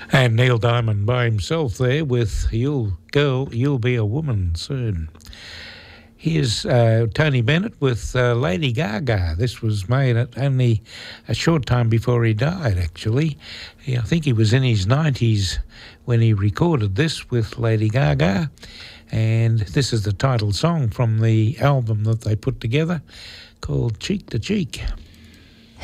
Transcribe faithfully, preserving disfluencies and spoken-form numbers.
And Neil Diamond by himself there with You'll Girl, You'll Be a Woman Soon. Here's uh, Tony Bennett with uh, Lady Gaga. This was made at only a short time before he died, actually. He, I think he was in his nineties when he recorded this with Lady Gaga. And this is the title song from the album that they put together called Cheek to Cheek.